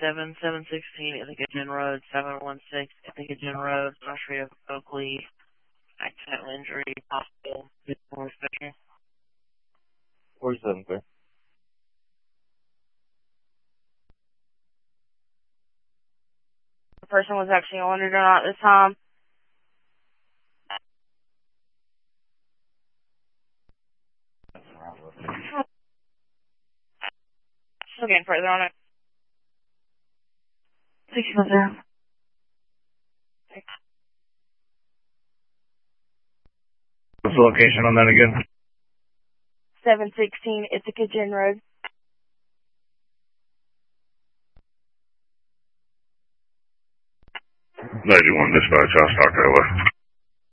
7716 Ithaca Gin Road, 716 Ithaca Gin Road, Nursery of Oakley, accidental injury, possible physical inspection. 47, sir. The person was actually on it or not this time. Still getting further on it. 610. What's the location on that again? 716 Ithaca Gin Road. 91 dispatch, I'll start that way.